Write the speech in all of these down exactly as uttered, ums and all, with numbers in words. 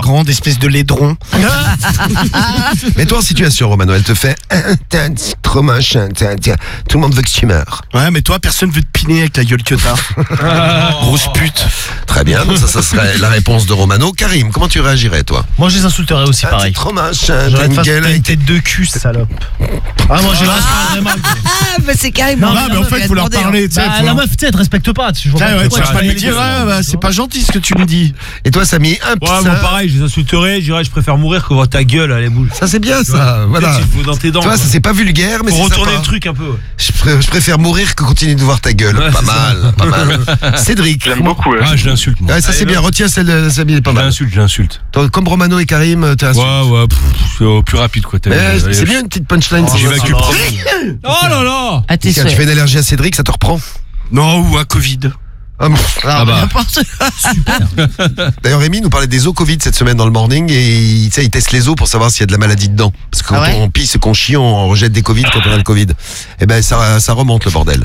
parents, d'espèces de laidrons. Mets-toi en situation, Romano. Elle te fait c'est trop machin. Tout le monde veut que tu meurs. Ouais, mais toi, personne veut te piner avec la gueule que t'as. Grosse pute. Très bien, donc ça, ça serait la réponse de Romano. Karim, comment tu réagirais, toi? Moi, je les insulterais aussi, ah, pareil. C'est trop machin. J'aurais T'as une face- gueule t'as une avec... tête de cul, salope. Ah, moi, j'ai vraiment. Ah, bah c'est carrément. Non, mais en fait, faut leur parler, tu sais. Bah, faut la leur- meuf, tu sais, elle te respecte pas. Je vois Tiens, pas ouais, tu pourquoi vas pas fais lui les dire, gars, ouais, bah, c'est pas gentil ce que tu me dis. Et toi, Samy, un Ouais, putain. moi pareil, je les insulterais, je dirais je préfère mourir que voir ta gueule, allez bouge. Ça, c'est bien, ça. Voilà. Tu te fous dans tes dents. Tu vois, quoi. ça, c'est pas vulgaire, mais Pour c'est retourner sympa. le truc un peu. Ouais. Je, pr- je préfère mourir que continuer de voir ta gueule. Ouais, pas c'est mal, pas mal. Cédric. J'aime beaucoup. Ouais. Ah, je l'insulte moi. Ouais, ça c'est bien, retiens celle de Samy, elle est pas Je mal. l'insulte, je l'insulte. Toi, comme Romano et Karim, t'es insulté. Ouais, ouais, pff, c'est au plus rapide quoi. t'as- Mais allez, c'est je- bien une petite punchline. ça. J'évacue le problème. Oh là là. Ah, t'es Tiens, tu fais une allergie à Cédric, ça te reprend. Non, ou un Covid. Ah, pff. Ah bah. N'importe quoi. D'ailleurs, Rémi nous parlait des os Covid cette semaine dans le morning et il, tu sais, il teste les os pour savoir s'il y a de la maladie dedans. Parce que quand Ah ouais on pisse et qu'on chie, on rejette des Covid quand on a le Covid. Et ben ça, ça remonte le bordel.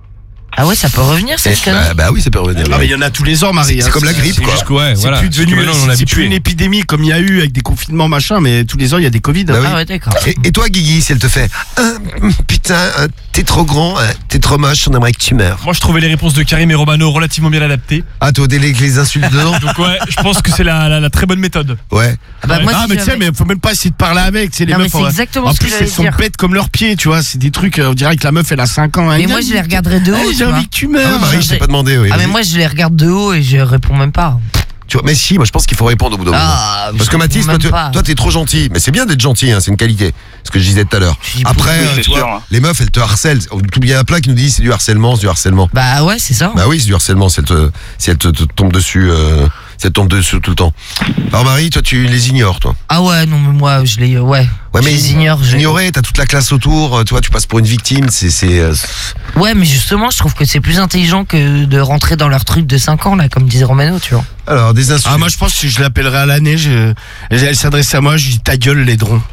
Ah ouais, ça peut revenir, Et, cette connerie. bah, bah oui, ça peut revenir. Ah, mais il y en a tous les ans, Marie. C'est hein. comme la grippe, C'est quoi. jusqu'au- ouais, C'est voilà. plus devenu Jusqu'au maintenant, on en a c'est plus habitué. une épidémie comme il y a eu avec des confinements machin, mais tous les ans il y a des Covid. Bah oui. Ah ouais, d'accord. Et, et toi, Guigui, si elle te fait ah, putain, ah, t'es trop grand, ah, t'es trop moche, on aimerait que tu meurs. Moi, je trouvais les réponses de Karim et Romano relativement bien adaptées. Ah, toi, délai que les insultes dedans. Donc, ouais, je pense que c'est la, la, la très bonne méthode. Ouais. Ah bah moi, ah, si mais tu sais, j'avais- mais faut même pas essayer de parler avec. C'est les Non, mais meufs. c'est ouais. exactement En ce que plus, j'allais elles sont dire. bêtes comme leurs pieds, tu vois. C'est des trucs, euh, on dirait que la meuf elle a cinq ans. Mais moi, je les regarderais de haut. Hey, tu j'ai vois. envie que tu Ah, meurs. ouais, Marie, je t'ai pas demandé, oui. Ah, mais vas-y. moi, je les regarde de haut et je réponds même pas. Tu vois, mais si, moi je pense qu'il faut répondre au bout d'un moment. Ah, Parce je que Mathis, toi, réponds tu- même pas. toi t'es trop gentil. Mais c'est bien d'être gentil, hein, c'est une qualité. Ce que je disais tout à l'heure. Je dis Après, beaucoup, euh, c'est tu vois, sûr, hein. les meufs, elles te harcèlent. Il y a un plat qui nous dit c'est du harcèlement, c'est du harcèlement. Bah ouais, c'est ça. Bah oui, c'est du harcèlement si elle te, si elle te, te tombe dessus, euh, si elle te tombe dessus tout le temps. Alors Marie, toi tu les ignores, toi. Ah ouais, non, mais moi, je les. Ouais. Ouais, je mais les ignore. je- ignorer, t'as toute la classe autour, euh, toi tu passes pour une victime, c'est, c'est, euh, Ouais, mais justement, je trouve que c'est plus intelligent que de rentrer dans leur truc de cinq ans, là, comme disait Romano, tu vois. alors des insultes. Ah, moi je pense que je l'appellerai à l'année. Je... Elle s'adresse à moi, je dis ta gueule, laidron.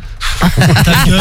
Ta gueule,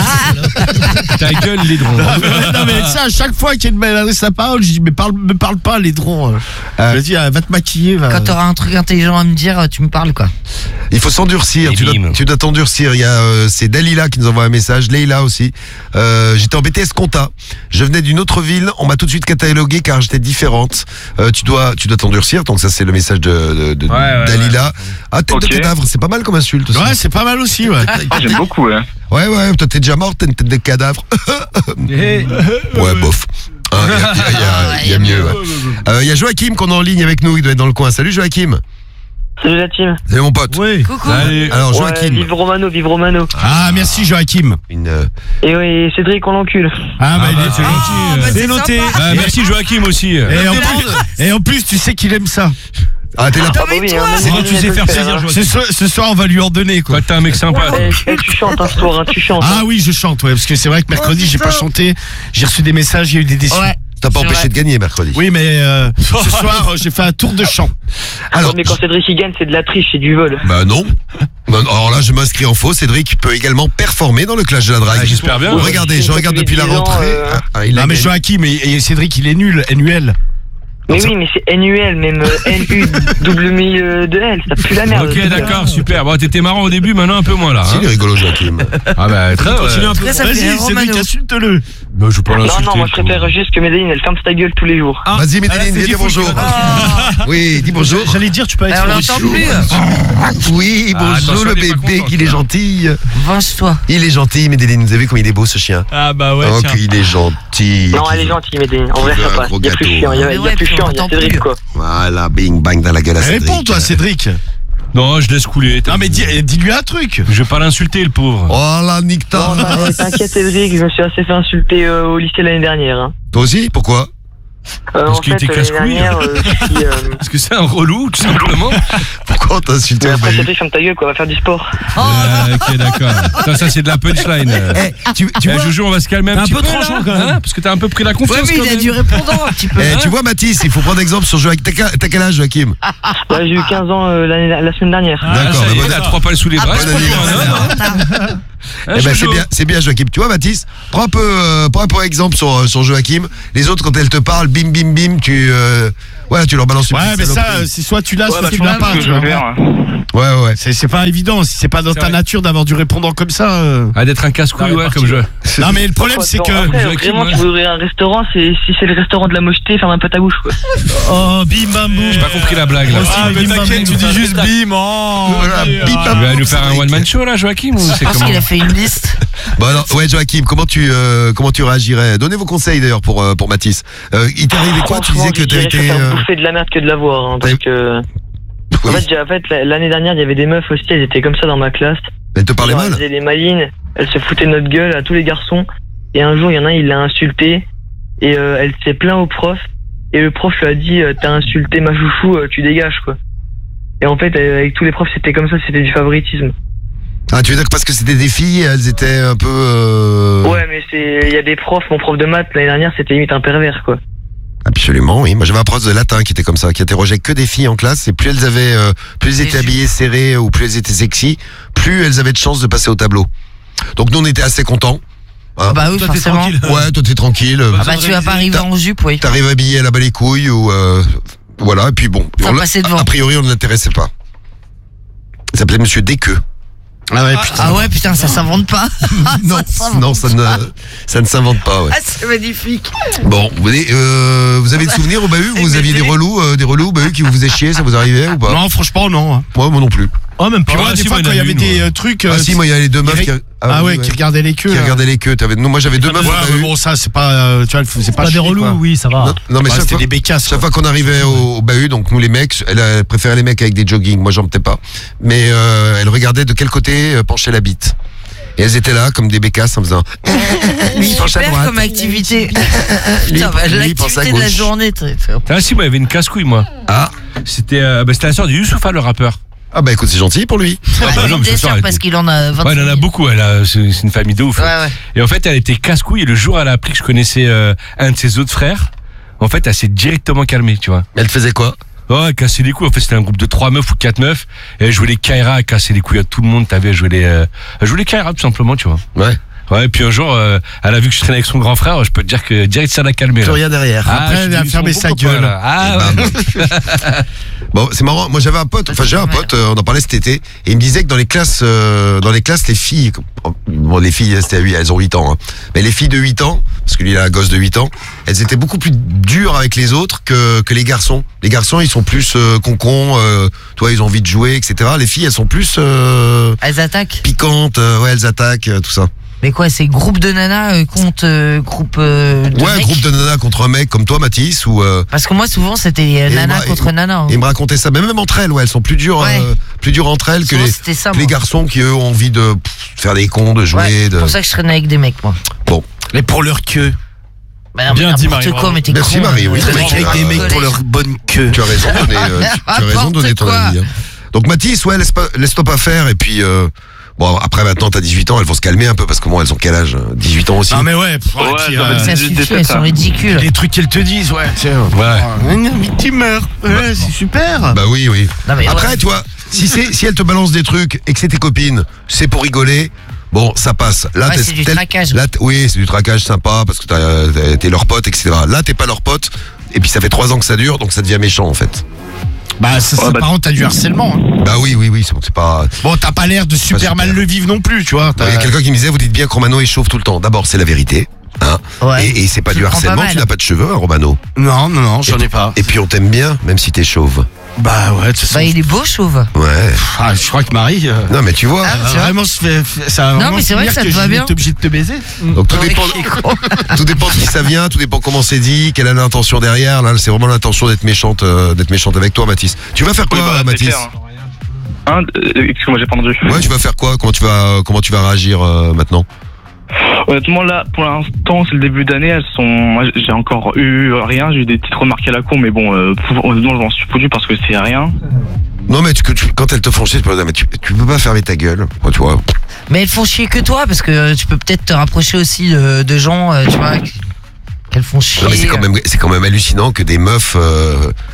Ta gueule, les drôles. Non, mais ça, à chaque fois qu'il m'adresse la parole, je dis mais parle, me parle pas, laidron. Euh. Je dis ah, va te maquiller. Va... Quand t'auras un truc intelligent à me dire, tu me parles, quoi. Il faut s'endurcir, Et tu dois, bim. tu dois t'endurcir. Il y a euh, c'est Dalila qui nous envoie un message, Leïla aussi. Euh, j'étais en B T S compta. Je venais d'une autre ville, on m'a tout de suite catalogué car j'étais différente. Euh, tu dois tu dois t'endurcir. Donc ça c'est le message de, de, de Ouais, ouais, Dalila. Ah tête Ok. de cadavre, c'est pas mal comme insulte aussi. Ouais, c'est pas mal aussi, ouais. Ah, j'aime beaucoup. Ouais. Ouais ouais, toi t'es déjà mort, t'as une tête de cadavre. Eh, Ouais bof. Ah, Il y a, il y a- il y a- il y a mieux. ouais. Euh, Il y a Joachim qu'on a en ligne avec nous, il doit être dans le coin. Salut Joachim. Salut la team. Salut mon pote. Oui. Coucou. Allez. Alors Ouais, Joachim. vive Romano, vive Romano. Ah, merci Joachim. Une, euh, Et oui, Cédric, on l'encule. Ah, bah, Ah, il bah, est c'est gentil. gentil. bah, C'est c'est noté. sympa. Ah, merci Joachim aussi. Et en, plus, et en plus, tu sais qu'il aime ça. Ah t'es là. Ah bah oui, hein, C'est même quand tu Lionel sais peut faire le plaisir, hein. Joachim. Ce soir, ce soir, on va lui en donner, quoi. Toi, t'es un mec sympa. Eh, eh, tu chantes un soir, hein, tu chantes. Ah oui, je chante, ouais, parce que c'est vrai que mercredi, j'ai pas chanté. J'ai reçu des messages, il y a eu des déçus. Ouais. T'as pas C'est empêché vrai. de gagner mercredi. Oui, mais euh, ce soir, euh, j'ai fait un tour de chant. Alors, Ouais, mais quand Cédric il gagne, c'est de la triche, c'est du vol. bah non. Bah, alors là, je m'inscris en faux. Cédric peut également performer dans le clash de la drague. Ah, j'espère bien. Bon, regardez, je regarde depuis la rentrée. Euh... Ah, ah, il a Non, mais gagné. Joachim et, et Cédric, il est nul, N U L. Mais oui, mais c'est N U L, même euh, N U W de L, ça pue la merde. Ok, d'accord, super. Bon, t'étais marrant au début, maintenant un peu moins là. Si, hein. il est rigolo, Joachim. Ah bah très Continue un peu. Après, ça fait Vas-y, Romano. Cédric, insulte-le. Non, je vais pas Non, l'insulter. non, moi je préfère juste que Medellin, elle ferme ta gueule tous les jours. Ah, Vas-y, ah, là, Medellin, c'est dis dit bonjour. fou, Oui, dis bonjour. J'allais dire, tu peux aller Alors, on sur l'entend plus. Oui, Ah, bonjour attention, le il est pas bébé, content, qu'il est ça. gentil. Venge-toi. Il est gentil, Medellin. Vous avez vu comme il est beau ce chien. Ah bah ouais, Oh, tiens. qu'il est gentil. Non, elle est gentille, Medellin. En vrai, veut ça un passe. gros Il y a plus gâteau. chiant, il y a, Mais il y a ouais, plus puis on chiant, il y a l'entend Cédric plus. quoi. Voilà, bing bang dans la gueule à Cédric. Réponds-toi, Cédric. Non, je laisse couler. Non, mais dis- dis-lui un truc. Je vais pas l'insulter, le pauvre. Oh là, nique-toi. Non, non, t'inquiète Cédric, je me suis assez fait insulter euh, au lycée l'année dernière. Hein. Toi aussi, pourquoi? Euh, Parce en qu'il fait, était l'année casse-couille. dernière, euh, je suis, euh, Parce que c'est un relou, tout simplement. Pourquoi on t'a insulté mais au après bailli? Cédric, ferme ta gueule quoi, on va faire du sport. Oh, Euh, ok, d'accord. Ça, ça c'est de la punchline. Eh, tu, tu Eh, vois, Joujou, on va se calmer un T'es un petit peu peu. tranchant, là, quand même. hein, parce que t'as un peu pris la ouais, confiance. mais quand il a même. du répondant un petit peu. eh, tu vois Mathis, il faut prendre exemple sur Joachim. T'as quel- t'as quel âge, Joachim? Ouais, j'ai eu quinze ans euh, l'année- la semaine dernière. Ah, D'accord, ça y bah, est, il bon, a trois pales sous les Ah, bras. bon c'est pas anniversaire. loin, hein. Hein, Eh ben, c'est Jojo bien, c'est bien Joachim. Tu vois Mathis, prends un peu, euh, prends un peu exemple sur, sur Joachim. Les autres quand elles te parlent, bim bim bim, tu euh, ouais, tu leur balances une Ouais, petite mais ça, saloperie. euh, c'est soit tu l'as, Ouais, soit bah, tu je l'as pense pas. que tu je vois. vais faire. Ouais, ouais. C'est c'est pas évident. Si c'est pas dans C'est ta vrai. nature d'avoir du répondant comme ça. euh. Ah, d'être un casse-couille, Non, mais ouais, parti, comme jeu. Non, mais le problème, c'est que. Après, Joachim, vraiment, ouais. tu veux ouvrir un restaurant, c'est si c'est le restaurant de la mocheté, ferme un peu ta bouche, quoi. Oh, bim bam boum. J'ai pas compris la blague là. Ah, mais t'inquiète, tu dis juste bim, oh. Voilà, ok, bim, ah. bam. Tu vas nous faire un one man show là, Joachim, ou c'est Je pense comment? qu'il a fait une liste. Bon alors, ouais, Joachim, comment tu euh, comment tu réagirais? Donnez vos conseils d'ailleurs pour euh, pour Mathis. Euh, il t'est arrivé quoi? Tu disais que t'as je été. préfère euh, bouffer de la merde que de la voir, hein, parce t'as- que. oui. En fait, j'ai- en fait, l'année dernière, il y avait des meufs aussi, elles étaient comme ça dans ma classe. Elle te parlait Genre, elles mal? faisaient les malines, elles se foutaient de notre gueule à tous les garçons. Et un jour, il y en a un, il l'a insulté. Et euh, elle s'est plaint au prof. Et le prof lui a dit, euh, t'as insulté ma chouchou, euh, tu dégages, quoi. Et en fait, euh, avec tous les profs, c'était comme ça, c'était du favoritisme. Ah, tu veux dire que parce que c'était des filles, elles étaient un peu. Euh... Ouais, mais c'est, il y a des profs, mon prof de maths, l'année dernière, c'était limite un pervers, quoi. Absolument, oui. Moi, j'avais un prof de latin qui était comme ça, qui interrogeait que des filles en classe, et plus elles avaient, euh, plus elles Des étaient jupes. habillées serrées ou plus elles étaient sexy, plus elles avaient de chances de passer au tableau. Donc nous, on était assez contents. Hein. Bah oui, Toi, t'es forcément. tranquille. Ouais, toi t'es tranquille. Ah bah tu vas pas arriver en jupe, oui. T'arrives habillé à la bas les couilles ou euh, voilà. Et puis bon, Faut on l'a- passer devant. a priori, on ne l'intéressait pas. Il s'appelait Monsieur Desqueux. Ah ouais, putain. Ah ouais, putain, ça s'invente pas. Non, s'invente non, ça ne, ça ne s'invente pas. Ouais. Ah, c'est magnifique. Bon, vous avez, euh, vous avez des souvenirs au bahut? Vous aviez des relous, euh, des relous au bahut qui vous faisaient chier, ça vous arrivait ou pas? Non, franchement, non. hein. Moi, moi non plus. Oh, même pas. Puis moi, Ah, des si, fois, moi, quand il y en a avait une, des moi. euh, trucs. Ah euh, si, moi il y avait les deux il meufs ré- qui, Ah oui, ouais, qui regardaient les queues. qui là. regardaient les queues. T'avais- non, moi j'avais deux meufs Ouais, au mais bahut. bon, ça, c'est pas. euh, Tu vois, c'est pas Pas des chier, relous, quoi. oui, ça va. Non, non, mais Ouais, chaque c'était fois, des bécasses. chaque quoi. fois qu'on arrivait au, au bahut, donc nous les mecs, elle, elle préférait les mecs avec des jogging. Moi j'en mettais pas. Mais euh, elle regardait de quel côté euh, penchait la bite. Et elles étaient là comme des bécasses en faisant. Lui, il penche à Super droite. comme activité. Lui, Putain, bah, lui, il pense à l'activité de la gauche. journée. t'es- t'es- Ah, si, moi, il y avait une casse-couille, moi. Ah, C'était euh, bah, c'était la sœur du Youssoufa, le rappeur. ah bah écoute, c'est gentil pour lui. Ah, bah, Ah, non, mais bien c'est sûr, sûr, elle parce était- qu'il en a vingt. Ouais, elle en a beaucoup, elle a, c'est c'est une famille de ouf. Ouais, ouais. Et en fait, elle était casse-couille, et le jour où elle a appris que je connaissais euh, un de ses autres frères, en fait, elle s'est directement calmée, tu vois. Elle faisait quoi? Ouais, elle cassait les couilles. En fait, c'était un groupe de trois meufs ou quatre meufs. Et elle jouait les Kaira, elle cassait les couilles à tout le monde. T'avais joué les, euh, elle jouait les Kaira, tout simplement, tu vois. Ouais. Ouais, et puis un jour, euh, elle a vu que je traînais avec son grand frère. Je peux te dire que direct, ça l'a calmé. Plus là. rien derrière. Ah, Après, je suis elle a devenu fermé son sa bon copain, gueule. là. Ah, Et ouais. bam. Bon, c'est marrant. Moi, j'avais un pote. Enfin, j'ai un pote. euh, on en parlait cet été, et il me disait que dans les classes, euh, dans les classes, les filles, bon, les filles, c'était à huit, elles ont huit ans, hein. Mais les filles de huit ans, parce que lui, il a un gosse de huit ans, elles étaient beaucoup plus dures avec les autres que que les garçons. Les garçons, ils sont plus euh, concons. Euh, toi, ils ont envie de jouer, et cetera. Les filles, elles sont plus euh, Elles attaquent. piquantes. euh, ouais, elles attaquent, euh, tout ça. Mais quoi, c'est groupe de nanas euh, contre euh, groupe euh, de Ouais, un mecs. groupe de nanas contre un mec comme toi, Mathis, ou. Euh, Parce que moi, souvent, c'était euh, Et nana moi- contre et- nana. hein. Et il me racontait ça, mais même entre elles, ouais, elles sont plus dures, Ouais. euh, plus dures entre elles que Souvent, les, c'était ça, que les moi. garçons qui eux ont envie de pff, faire des cons, de jouer. Ouais, c'est de... pour ça que je traînais avec des mecs, moi. Mais pour leur queue. Bah, non, Bien mais dit, n'importe Marie, quoi, bravo. mais t'es Merci, con, Marie, oui, euh, très Avec bien. des Ah, mecs ouais. pour leur bonne queue. Tu as raison de donner, euh, tu, tu as raison de donner ton N'importe avis. hein. Donc Mathis, ouais, laisse pas, laisse-toi pas faire. Et puis, euh, bon, après maintenant, t'as dix-huit ans, elles vont se calmer un peu parce que bon, elles ont quel âge? dix-huit ans aussi. Non, mais ouais. pff, Ouais, puis, ça va euh, être- Ça Des- des suffit, elles fêtes, sont hein. ridicules. les trucs qu'elles te disent, ouais. tiens. Ouais. Mais tu meurs. Ouais, c'est super. Bah oui, oui. Non, mais Après, ouais. tu vois, si c'est, si elles te balancent des trucs et que c'est tes copines, c'est pour rigoler. Bon, ça passe. Là, Ouais, t'es- c'est du t'es- traquage. Là, t- oui, c'est du traquage sympa parce que t'as- t'es t'es leur pote, et cetera. Là, t'es pas leur pote. Et puis ça fait trois ans que ça dure, donc ça devient méchant en fait. Bah, ça, ça, Ouais, bah- par contre, t'as du harcèlement. hein. Bah oui, oui, oui, c'est c'est pas. Bon, t'as pas l'air de super, super. mal le vivre non plus, tu vois. Il y a t'as- quelqu'un qui me disait, vous dites bien que Romano est chauve tout le temps. D'abord, c'est la vérité. Hein Ouais. et, et c'est pas Tu du le prends pas harcèlement, mal. tu n'as pas de cheveux, hein, Romano. Non, non, non, j'en ai pas. Et puis on t'aime bien, même si t'es chauve. Bah ouais, de toute façon. Bah, il est beau, chauve. Ouais. Ah, je crois que Marie. euh, Non, mais tu vois. Ah, euh, tu vois. vraiment, se fait, fait- ça. va Non, vraiment mais c'est vrai que finir ça te va je vais bien. être obligé de te baiser. Donc tout Non, mais dépend, qui est con. tout dépend de qui ça vient, tout dépend comment c'est dit, quelle est l'intention derrière. Là, c'est vraiment l'intention d'être méchante, euh, d'être méchante avec toi, Mathis. Tu vas faire quoi, Oui, bah, c'est Mathis? clair, hein. Hein, euh, excuse-moi, j'ai pas entendu. Ouais, tu vas faire quoi? Comment tu vas, comment tu vas réagir euh, maintenant? Honnêtement, là, pour l'instant, c'est le début d'année. Elles sont, moi, j'ai encore eu rien. J'ai eu des petites remarques à la con, mais bon, euh, pour- honnêtement, je m'en suis foutu parce que c'est rien. Non, mais tu, que tu- quand elles te font chier, tu peux, mais tu, tu peux pas fermer ta gueule. Quoi, tu vois. Mais elles font chier que toi, parce que euh, tu peux peut-être te rapprocher aussi de, de gens, euh, tu vois, qui- qu'elles font chier. Non, mais c'est quand même, c'est quand même hallucinant que des meufs. Euh,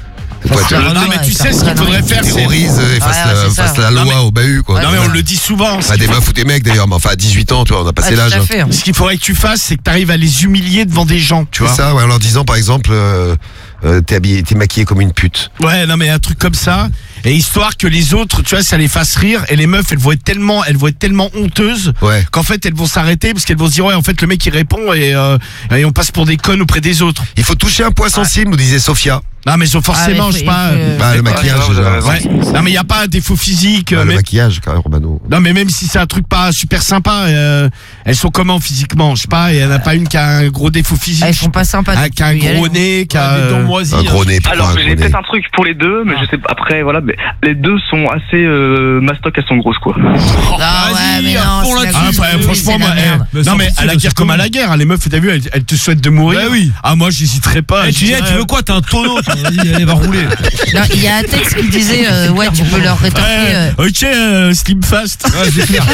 Faut Parce être- que- Non, mais tu ça sais, ce qu'il entraîne faudrait rien. faire, c'est. terrorise et fasse, Ouais, ouais, la, c'est ça. fasse la Non, loi mais- au bahut, quoi. Non, mais on le dit souvent. Bah, des meufs ou des mecs d'ailleurs, mais enfin à dix-huit ans, tu vois, on a Ah, passé tout l'âge. à fait. Ce qu'il faudrait que tu fasses, c'est que tu arrives à les humilier devant des gens, tu C'est vois. ça, ouais, en leur disant par exemple, euh, euh, t'es habillé, t'es maquillé comme une pute. Ouais, non, mais un truc comme ça. Et histoire que les autres, tu vois, ça les fasse rire. Et les meufs, elles vont être tellement, elles vont être tellement honteuses Ouais. qu'en fait, elles vont s'arrêter parce qu'elles vont se dire, ouais, en fait, le mec, il répond et, euh, et on passe pour des connes auprès des autres. Il faut toucher un point sensible, nous disait Sophia. Non, mais ils ont forcément, Ah, mais je sais faut- pas. il faut- Bah, le Ouais, maquillage, ouais, vous avez déjà. raison. Ouais. Non, mais il n'y a pas un défaut physique. Bah, euh, le mais- maquillage, quand même, Romano. Non, mais même si c'est un truc pas super sympa, euh, elles sont comment physiquement? Je sais pas, il y en a pas une qui a un gros défaut physique. Ah, ils sont pas sympas. Ah, qui a un gros nez, qui a. Des dents euh, moisies. Un gros nez, pourquoi Alors un j'ai gros nez peut-être un truc pour les deux, mais je sais pas. Après voilà, mais les deux sont assez euh, mastoc, elles sont grosses quoi. Ah ouais, mais à non, fond c'est la là-dessus. Ah, cause. enfin, Oui, franchement, c'est moi, la eh, merde. Mais non, sans mais pitié, à la c'est guerre comme à comment la guerre, hein, les meufs, t'as vu, elles, elles te souhaitent de mourir. Bah oui. Ah, moi, j'hésiterais pas. Eh, je tu dis, dirais, tu veux quoi? T'as un tonneau. toi, vas-y, allez, va rouler. Non, il y a un texte qui disait, euh, ouais, tu peux leur rétorquer. euh, Ouais, ok, euh, Slim Fast. Ouais, je vais faire.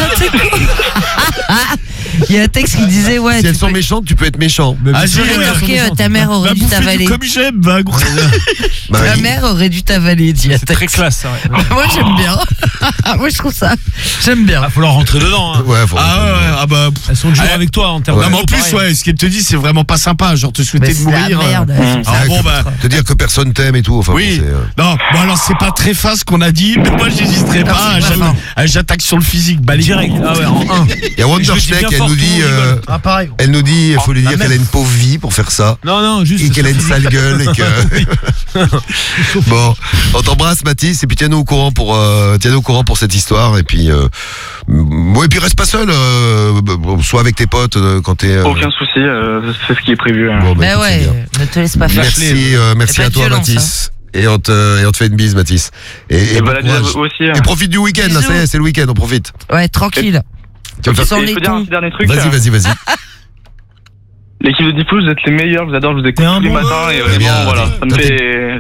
Il y a un texte qui disait, ouais, Si tu elles peux, sont méchantes, tu peux être méchant. Mais Ah, bien j'ai sûr, rien elles sont rétorquer, euh, méchantes. ta mère Va aurait dû bouffer t'avaler. du comme j'aime, va gros. Bah, Ta oui. mère aurait dû t'avaler, dit un C'est très texte. classe, ça. Ouais. Moi, j'aime bien. Moi, je trouve ça. J'aime bien. Ah, faut leur rentrer dedans. Hein. Ouais, faut Ah, ouais, ouais, ah, bah. pff. Elles sont toujours Ah, avec toi en termes ouais. Non, mais en de plus, ouais, ce qu'elle te dit, c'est vraiment pas sympa. Genre, te souhaiter Mais de c'est la mourir. euh. merde. elles sont Ah, ça. bon, bah. Te dire que personne t'aime et tout. Enfin, Oui. bon, c'est, euh, Non, bon, alors, c'est pas très fin ce qu'on a dit, mais moi, j'hésiterais Non, pas. c'est pas j'aime- fin. ah, J'attaque sur le physique, bah, les Direct. Ah ouais, en un. Il y a Wonderschneck, bien elle fort, nous tout le dit, monde euh, rigole. Ah, pareil. elle nous dit, il faut lui dire Ah, qu'elle a une pauvre vie pour faire ça. Non, non, juste. Et qu'elle a une sale gueule et que. Bon, on t'embrasse Mathis et puis tiens-nous au courant pour euh, tiens-nous au courant pour cette histoire et puis euh, ouais, et puis reste pas seul, euh, bon, sois avec tes potes euh, quand t'es. euh, Aucun souci, euh, c'est ce qui est prévu. hein. bon, bah, Bah écoute, c'est ouais, bien. ne te laisse pas faire. Merci, euh, merci pas à de toi violence, Mathis. Et on te et on te fait une bise Mathis. Et, et Et bon voilà, bien courage. aussi. hein. Et profite du week-end là, ça y est, c'est le week-end, on profite. Ouais, tranquille. Tu vas me faire- Sans Et je les peux dire un tons. petit dernier truc. Vas-y, euh, vas-y, vas-y. L'équipe de Deep Blue, vous êtes les meilleurs, je vous adore, je vous écoute T'es un tous les bon matins et Eh bien, vraiment, voilà, ça me toi, fait.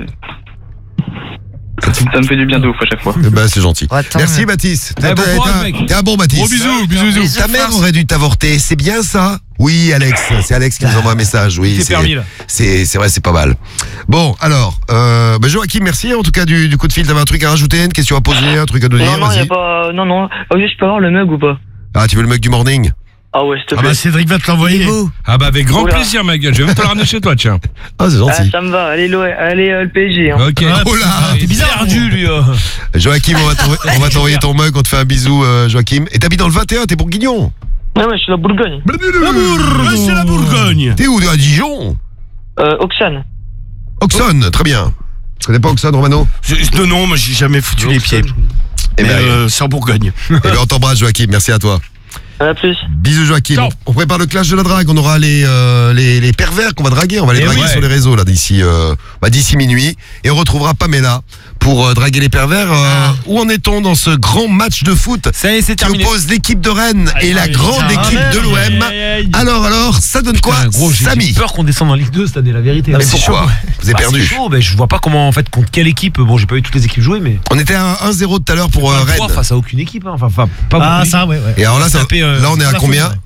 Ça me fait du bien de ouf à chaque fois. Eh ben, c'est gentil. Attends, Merci mais- Mathis. Eh, T'es bon t'es- courage, t'es un- mec. t'es un bon Mathis. Gros bisous, bisous, bisous. Bisous, Ta mère force. aurait dû t'avorter, c'est bien ça? Oui, Alex, c'est Alex qui nous envoie un message. Oui, C'est c'est permis, là. c'est c'est vrai, c'est pas mal. Bon, alors, euh, bah, Joachim, merci en tout cas du, du coup de fil. T'avais un truc à rajouter, une question à poser, un truc à nous dire. Non, non, y a Vas-y. pas. Non, non. Oh, je peux avoir le mug ou pas? Ah, tu veux le mug du morning? Ah ouais, s'il te Ah, plaît. bah, Cédric va te Il est l'envoyer. beau. Ah bah avec grand Oula. plaisir ma gueule, je vais même te le ramener chez toi tiens. Ah, c'est Ah, gentil. ça me va. Allez, l'O- allez euh, le P S G. Hein. Ok. Oh là, T'es bizarre, perdu, lui. euh. Joachim, on va t'envoyer- on va t'envoyer ton mug, on te fait un bisou, euh, Joachim. Et t'habites dans le vingt et un, t'es bourguignon. Ouais, ouais, je suis la Bourgogne. Ouais, c'est la Bourgogne. T'es où? À Dijon? Euh, Oxane. Auxonne, très bien. Tu connais pas Auxonne, Romano? Je- Non, non, moi, j'ai jamais foutu les pieds. Eh Mais ben, euh, c'est en Bourgogne. eh ben, on t'embrasse, Joachim. Merci à toi. À plus. Bisous Joachim. Ciao. On prépare le clash de la drague. On aura les, euh, les, les pervers qu'on va draguer. On va les Eh draguer oui. sur les réseaux là d'ici euh, bah, d'ici minuit. Et on retrouvera Pamela pour euh, draguer les pervers. Euh, Où en est-on dans ce grand match de foot Ça y est, c'est qui terminé. oppose l'équipe de Rennes et la grande Ah, équipe merde. de l'O M? Aïe, aïe, aïe. Alors alors, ça donne quoi, Putain, gros, j'ai Samy? j'ai peur qu'on descende en Ligue deux cette année, la vérité. Mais C'est pourquoi? chaud. Vous avez Bah, perdu. C'est chaud, mais je vois pas comment, en fait, contre quelle équipe. Bon, j'ai pas eu toutes les équipes jouer, mais. On était à un zéro tout à l'heure pour euh, Trois Rennes. face à aucune équipe. Hein. Enfin, enfin, pas Ah, beaucoup. ça, ouais, ouais. Et alors là, ça- Taper, euh, là on est à la combien? faute, ouais.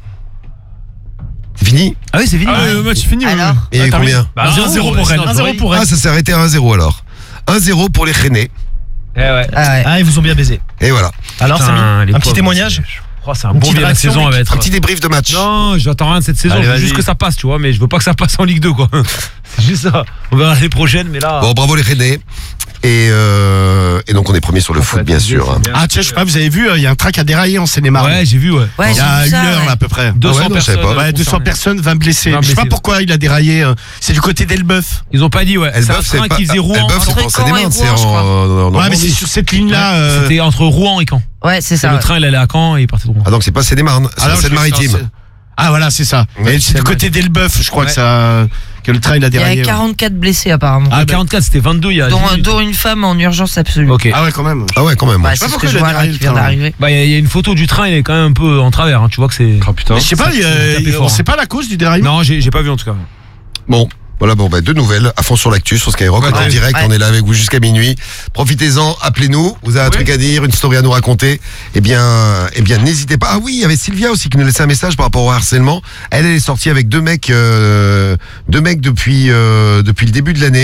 C'est fini? Ah oui, c'est fini. Ah, ouais. le match est fini. Alors Et il y a eu combien? Bah, un zéro pour Rennes. un zéro pour Rennes. Ah, ça s'est arrêté à un zéro alors. un zéro pour les Rennais. Eh ouais. Ah ouais. Ah, ils vous ont bien baisé. Et voilà. Alors, Putain, Samy, les un petit pauvres, témoignage? Oh, c'est un Une bon petite début de réaction, saison, elle va Un être. petit débrief de match. Non, j'attends rien de cette saison. Allez, je veux vas-y. juste que ça passe, tu vois, mais je veux pas que ça passe en Ligue deux, quoi. C'est juste ça. On verra l'année prochaine, mais là. Bon, bravo les Rennais. Et, euh, et donc on est premier sur le foot, bien sûr. hein. Ah, tiens, je sais pas, vous avez vu, il y a un track à dérailler en Seine-et-Marne. Ouais, j'ai vu, ouais. Ouais, Il y a j'ai une vu ça, heure, ouais. là, à peu près. deux cents Ah ouais, non, je savais personnes. pas. Ouais, deux cents concernées. personnes, vingt blessés. vingt Je sais pas blessés. pourquoi il a déraillé. euh, C'est du côté d'Elbeuf. Ils ont pas dit, ouais. C'est un Elbeuf, c'est train pas. qui faisait Rouen. Elbeuf, c'est entre pas en Seine-et-Marne, Caen et c'est Rouen, je en, crois. en Ouais, mais Normandie. c'est sur cette ligne-là. euh, C'était entre Rouen et Caen. Ouais, c'est C'est ça. le ouais. train, il allait à Caen et il partait de Rouen. Ah donc c'est pas Seine-et-Marne, c'est alors, la je- Seine-Maritime. c'est- Ah, voilà, c'est ça. Ouais, Et c'est du côté d'Elbeuf, je crois Ouais. que ça, que le train il a Il y déraillé. a quarante-quatre blessés apparemment. Ah, quarante-quatre, c'était vingt-deux il y a. Dont, dix minutes. dont une femme en urgence absolue. Ok. Ah ouais, quand même. Ah ouais, quand même. Bah, sais c'est pas ce pourquoi que je il a vois là déraillé qui le vient train. d'arriver. Bah, il y, a- il y a une photo du train, il est quand même un peu en travers, hein. Tu vois que c'est. Oh putain. Mais je sais pas, il y a- c'est tapé fort, on sait hein. pas la cause du déraillement. Non, j'ai j'ai pas vu en tout cas. Bon. Voilà, bon, bah, deux nouvelles à fond sur l'actu sur Skyrock. On est en Ouais. direct, Ouais. on est là avec vous jusqu'à minuit. Profitez-en, appelez-nous. Vous avez un truc à dire, une story à nous raconter. Eh bien, eh bien, n'hésitez pas. Ah oui, il y avait Sylvia aussi qui nous laissait un message par rapport au harcèlement. Elle, elle est sortie avec deux mecs, euh, deux mecs depuis, euh, depuis le début de l'année.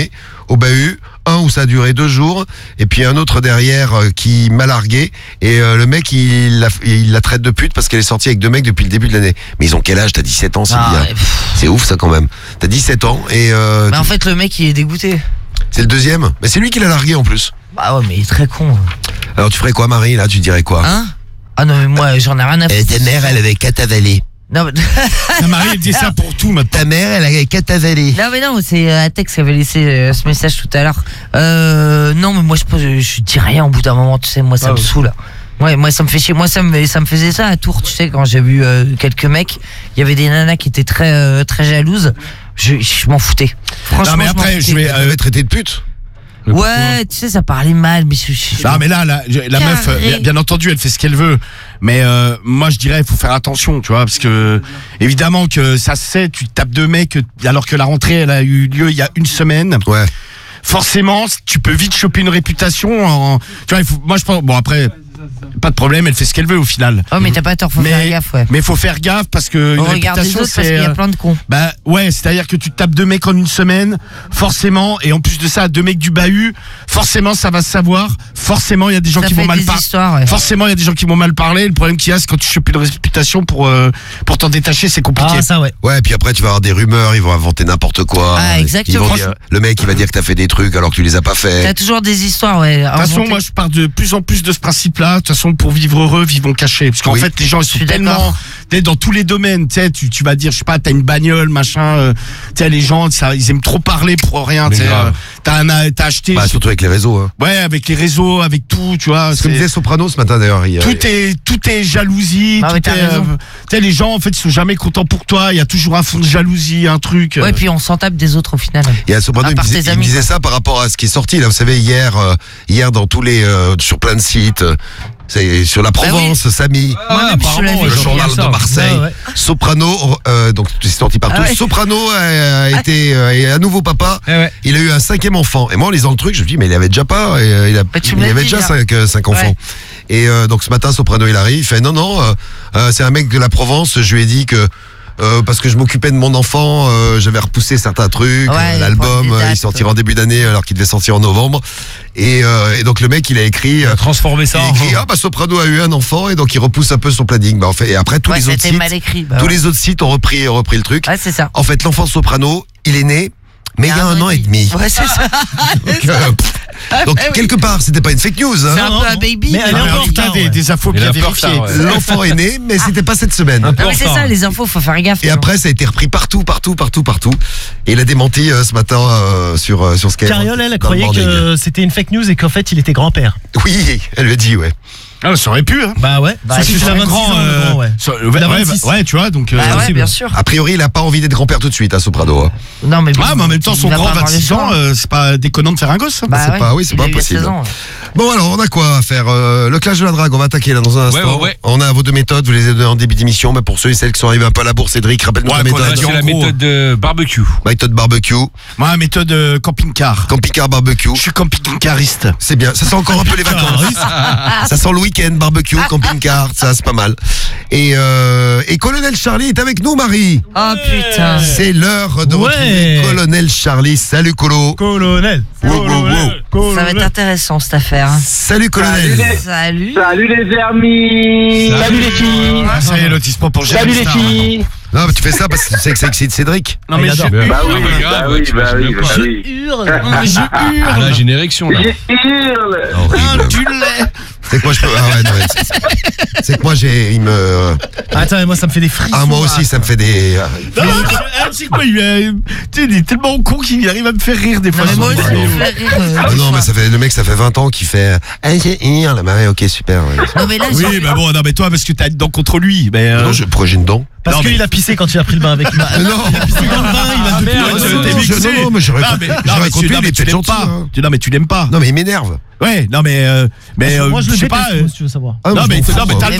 au bahut. Un où ça a duré deux jours, et puis un autre derrière euh, qui m'a largué, et euh, le mec il la, il la traite de pute parce qu'elle est sortie avec deux mecs depuis le début de l'année. Mais ils ont quel âge? T'as dix-sept ans, Sylvia. Ah, ouais, pff. C'est ouf ça quand même. T'as dix-sept ans, et euh, Mais en fait, le mec, il est dégoûté. c'est le deuxième. Mais c'est lui qui l'a largué en plus. Bah ouais, mais il est très con. Alors tu ferais quoi, Marie, là? Tu dirais quoi? Hein? Ah non, mais moi, j'en ai rien à foutre. Ta mère, elle avait qu'à t'avaler. Non, mais... La Marie, elle dit ça pour tout maintenant. Ta mère, elle avait qu'à t'avaler. non, mais non, c'est Atex qui avait laissé euh, ce message tout à l'heure. Euh, non, mais moi, je, je, je dis rien au bout d'un moment, tu sais, moi, ça Ah me ouais. saoule. Ouais, moi, ça me fait chier. Moi, ça me, ça me faisait ça à Tours, tu sais, quand j'ai vu euh, quelques mecs, il y avait des nanas qui étaient très, euh, très jalouses. Je, je m'en foutais. Franchement, Non, mais je m'en après, foutais. je vais. Elle euh, avait traité de pute. Ouais, tu sais, ça parlait mal, mais je, je- Non mais là, la, la Carré. meuf, euh, bien, bien entendu, elle fait ce qu'elle veut. Mais euh, moi, je dirais, il faut faire attention, tu vois, parce que évidemment que ça se sait, tu tapes deux mecs, alors que la rentrée, elle a eu lieu il y a une semaine. Ouais. Forcément, tu peux vite choper une réputation. En, tu vois, il faut, moi, je pense. Bon, après, pas de problème, elle fait ce qu'elle veut au final. Oh, mais t'as pas tort, faut Mais- faire gaffe, ouais. Mais faut faire gaffe parce que une On regarde les réputation, autres parce c'est. qu'il y a euh, plein de cons. Bah ouais, c'est-à-dire que tu tapes deux mecs en une semaine, forcément, et en plus de ça, deux mecs du bahut, forcément ça va se savoir, forcément il y a des gens Ça qui fait vont mal des parler. histoires, ouais. Forcément il y a des gens qui vont mal parler, le problème qu'il y a c'est quand tu chopes une réputation pour, euh, pour t'en détacher, c'est compliqué. Ah, ça, ouais. Ouais, et puis après tu vas avoir des rumeurs, ils vont inventer n'importe quoi. Ah, exactement. Ils vont dire- le mec il va dire que t'as fait des trucs alors que tu les as pas T'as fait. toujours des histoires, ouais. De toute façon, moi je pars de plus en plus de ce principe-là. De toute façon, pour vivre heureux, vivons cachés. Parce qu'en Oui. fait, les gens ils Je sont suis tellement, d'accord. tu sais, dans tous les domaines. Tu sais, tu, tu vas dire, je sais pas, t'as une bagnole, machin. euh, tu sais, les gens, ça, ils aiment trop parler pour rien. Mais Tu sais, grave. euh, t'as un, t'as acheté, Bah, surtout avec les réseaux. Hein. ouais, avec les réseaux, avec tout, tu vois. Ce que me c'est- disait Soprano ce matin d'ailleurs. il- Tout est, tout est jalousie. Ah tout ouais, t'as est, raison. euh, tu sais, les gens, en fait, ils sont jamais contents pour toi. Il y a toujours un fond de jalousie, un truc. euh. Ouais, puis on s'en tape des autres au final. Il y a Soprano, À il me part disait, tes il me amis, disait quoi. ça par rapport à ce qui est sorti. Là, vous savez, hier, euh, hier dans tous les, euh, sur plein de sites, euh, c'est sur la Provence, Samy, Moi-même, je l'avais le vu. journal de Marseille, Ouais, ouais. Soprano, euh, donc c'est sorti partout. Ah ouais. Soprano a, a été euh, est à nouveau papa. Eh ouais. Il a eu un cinquième enfant. Et moi, en lisant le truc, je me dis, mais il avait déjà pas, et, euh, il, a, Bah, tu il me l'as avait dit, déjà là. cinq, euh, cinq enfants. Ouais. Et euh, donc ce matin, Soprano, il arrive, il fait, non, non, euh, euh, c'est un mec de la Provence. Je lui ai dit que euh, parce que je m'occupais de mon enfant, euh, j'avais repoussé certains trucs. Ouais, Euh, il L'album, prend des euh, il dates. sortira en début d'année alors qu'il devait sortir en novembre. Et, euh, et donc le mec, il a écrit. euh, Transformer il ça a en. écrit, ah bah Soprano a eu un enfant et donc il repousse un peu son planning. Bah, en fait, et après tous Ouais, les autres c'était sites, mal écrit. Bah tous ouais. les autres sites ont repris, ont repris le truc. Ouais, c'est ça. En fait, l'enfant de Soprano, il est né, mais il y a un an et demi. Ouais, c'est ça. Donc, euh, pff, donc Eh oui. quelque part, c'était pas une fake news. hein. C'est un non, peu un non. baby. Mais elle Non, est mais un peu en en tout cas, retard, des, ouais. des infos Il bien a un peu en vérifiées. retard, ouais. L'enfant est né, mais c'était pas cette semaine. Un peu Non, en mais c'est retard. ça, les infos, faut faire gaffe. Et après, ça a été repris partout, partout, partout, partout. Et il a démenti euh, ce matin euh, sur euh, sur Skyrock. Cariole, elle, elle dans le croyait morning. que c'était une fake news et qu'en fait, il était grand-père. Oui, elle lui a dit, ouais. Ah, ça aurait pu, hein. Bah ouais. Bah, Sauf c'est qu'il a un vingt-six grand, ans, le euh, grand, ouais. ça- ouais, Il a ouais, vingt-six. ouais, tu vois, donc. euh, Bah ouais, possible. bien sûr. A priori, il a pas envie d'être grand-père tout de suite, à Soprano. hein. Non, mais bon, Ah, mais en même temps, il son va grand, pas avoir le vingt-six choix. ans, euh, c'est pas déconnant de faire un gosse. hein. Bah c'est ouais, pas- oui, c'est il pas a eu impossible. seize ans. Bon, alors, on a quoi à faire euh, Le clash de la drague, on va attaquer là dans un instant. ouais, ouais. On a vos deux méthodes, vous les avez données en début d'émission. Mais pour ceux et celles qui sont arrivés un peu à la bourse, Cédric, rappelle-nous Ouais, la qu'on a méthode. dit C'est en la gros. méthode de barbecue. Méthode barbecue, Moi, méthode euh, camping-car. camping-car barbecue. Je suis camping-cariste. C'est bien, ça sent encore un peu les vacances. Ça sent le week-end, barbecue, camping-car, ça c'est pas mal. Et, euh, et Colonel Charlie est avec nous, Marie. Oh putain. C'est l'heure de Ouais. retrouver Colonel Charlie. Salut Colo. Colonel. Wow, wow, wow. Ça va être intéressant cette affaire. Salut Colonel. Salut. Salut les amis. Salut les filles. Ah, ça y est, l'autre, il se prend pour Salut les Star. filles. Non mais tu fais ça parce que tu sais que c'est excité Cédric. Non, mais Il je adore. hurle. Bah oui, Ah, bah grave, oui, tu bah imagines oui, même bah pas. oui. Non, mais je Ah, hurle. là, j'ai une érection, là. Je hurle. Horrible. Tu l'es. C'est que moi je peux. Ah ouais, non, mais c'est- c'est que moi j'ai. Il me. Attends, mais moi, ça me fait des frissons. Ah moi aussi ça me fait des. Non, non, ah, tu sais quoi, il, euh, tu sais, il est tellement con qu'il arrive à me faire rire des fois. Non, mais moi sur- aussi, il me fait rire. euh, Ah non mais ça fait le mec ça fait vingt ans qu'il fait. Ah j'ai hurle. Bah ouais, ok super. Ouais. Non, mais là, Oui, j'ai- mais bon, non, mais toi, parce que t'as une dent contre lui. Mais, euh, Non je pourquoi j'ai une dent. Parce Non, mais- qu'il a pissé quand il a pris le bain avec moi. Mais non. Il a pissé dans le bain, il a Ah, depuis merde, le je reste. t'ai non, vexé. je- non, mais j'aurais Non, con- mais- non, j'aurais mais compris, tu- non, il mais est tu peut-être l'aimes gentil, pas. hein. Tu- Non, mais tu l'aimes pas. Non mais il m'énerve. Ouais, non, mais, euh, mais, euh, Moi, je je le sais déteste, pas. euh, moi, si tu veux savoir. Ah, Non, je mais, m'en fous, non, mais moi. t'as le Mais droit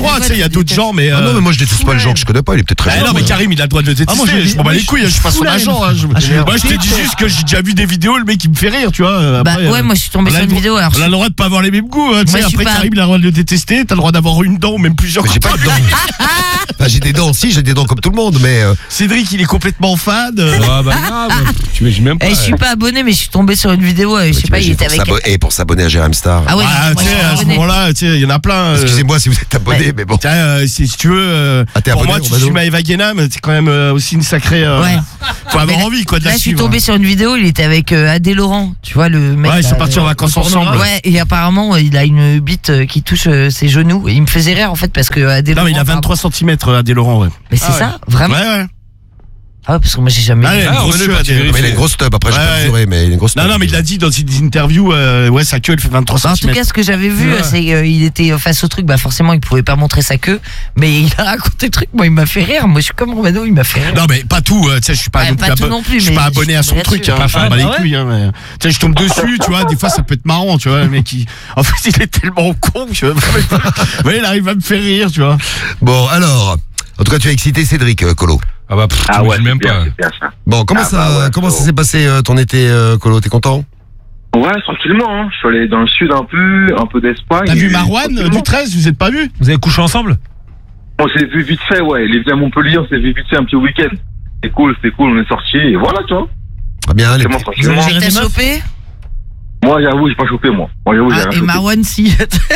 moi, tu sais, il y a d'autres gens, mais. Ah non, mais moi je déteste pas les gens que je connais pas, il est peut-être très Ah gentil. non, mais Karim, il a le droit de le détester. Ah, moi, je- je m'en bats moi, les je- couilles, je suis pas je son suis agent. là, hein, je- Ah, je- Moi, je te dis juste que j'ai déjà vu des vidéos, le mec, il me fait rire, tu vois. Bah Après, ouais, euh, moi je suis tombé on a sur une le- vidéo. Alors, On a le droit de pas avoir les mêmes goûts. hein, tu Moi, sais, je suis après, pas- Karim, il a le droit de le détester. T'as le droit d'avoir une dent ou même plusieurs. Mais j'ai pas de dents. Enfin, j'ai des dents aussi, j'ai des dents comme tout le monde, mais. euh, Cédric, il est complètement fan. Ah bah grave, tu imagines même pas. eh, je suis pas abonné, mais je suis tombé sur une vidéo. euh, Je sais pas, il t'imagines, était pour avec. s'abo- Et pour s'abonner à Jérém Star. Ah ouais, Ah, non, moi, tu je sais, suis à ce abonné. moment-là, tu sais, il y en a plein. euh, Excusez-moi si vous êtes abonné, Ouais. mais bon. Tiens, euh, si, si tu veux, euh, Ah, t'es pour abonné, moi, tu Romano suis Maëva Guénam, c'est quand même euh, aussi une sacrée. euh, Ouais. Faut avoir Mais là- envie, quoi, de Là, la je suis suivre. tombé sur une vidéo, il était avec euh, Adé Laurent, tu vois, le mec. Ouais, ils là, sont partis euh, en vacances ensemble. Ouais, et apparemment, euh, il a une bite euh, qui touche euh, ses genoux. Et il me faisait rire, en fait, parce que Adé Non, Laurent. mais il a vingt-trois centimètres, Adé Laurent, ouais. Mais c'est Ah ouais. ça, vraiment. Ouais, ouais. Ah ouais, parce que moi, j'ai jamais. Ah, il a une Ah, grosse Romano, queue, quand tu Adé. vérifies. Mais il a une grosse tub, après, j'ai Ouais, pas ouais. mesuré, mais il a une grosse tub. Non, non, mais il a dit dans une interview, euh, ouais, sa queue, elle fait vingt-trois Bah, en tout centimètres. cas, ce que j'avais vu, Ouais. c'est qu'il était face au truc. Bah, forcément, il pouvait pas montrer sa queue. Mais il a raconté le truc. Moi, il m'a fait rire. Moi, je suis comme Romano, il m'a fait rire. Non, mais pas tout, euh, tu sais, je suis pas, Ouais, non pas plus tout abo- non plus, je suis mais pas je abonné à suis son tombé truc, là-dessus. hein, Pas je m'en fan, bats les ah ouais couilles, hein, mais. Tu sais, je tombe dessus, tu vois, des fois ça peut être marrant, tu vois, le mec qui. En fait, il est tellement con que. Ouais, il arrive à me faire rire, tu vois. Bon, alors. En tout cas, tu as excité Cédric, euh, Colo. Ah bah pff, Ah ouais, t'imagines même c'est bien, pas. c'est bien ça. Bon, comment Ah ça, bah ouais, comment ça frérot. s'est passé euh, ton été, euh, Colo? T'es content? Ouais, tranquillement, hein. Je suis allé dans le sud un peu, un peu d'Espagne. T'as vu et- Marwan euh, tranquillement. du treize, vous êtes pas vu? Vous avez couché ensemble? On s'est vu vite fait, ouais. Il est venu à Montpellier, on s'est vu vite fait un petit week-end. C'est cool, c'est cool, on est sortis, et voilà, tu vois. Très bien, les Tranquillement, Vous avez tranquillement. géré T'as des meufs? chopé? Moi, j'avoue, j'ai pas chopé, moi. Moi, j'avoue, j'ai Ah, rien et chopé. Marwan, si.